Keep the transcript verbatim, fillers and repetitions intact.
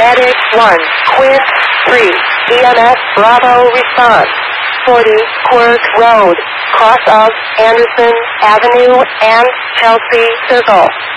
Medic one, Quinn three, E M S Bravo response. forty, Quirk Road, cross of Anderson Avenue and Chelsea Circle.